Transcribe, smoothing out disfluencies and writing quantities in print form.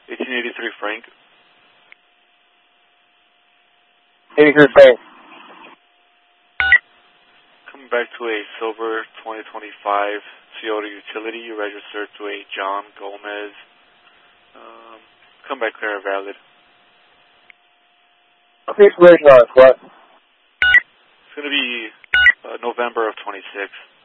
1883 Frank. 83 Frank. Coming back to a silver 2025 Toyota utility, registered to a John Gomez. Come back clear and valid. What's the expiration on it, what? It's going to be November of 26.